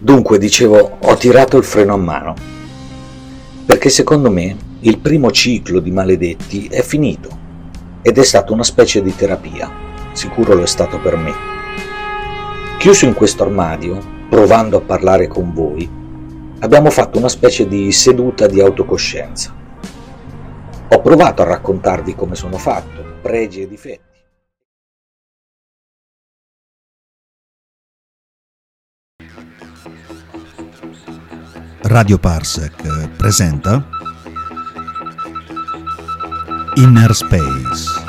Dunque, dicevo, ho tirato il freno a mano, perché secondo me il primo ciclo di Maledetti è finito ed è stata una specie di terapia, sicuro lo è stato per me. Chiuso in questo armadio, provando a parlare con voi, abbiamo fatto una specie di seduta di autocoscienza. Ho provato a raccontarvi come sono fatto, pregi e difetti. Radio Parsec presenta Inner Space.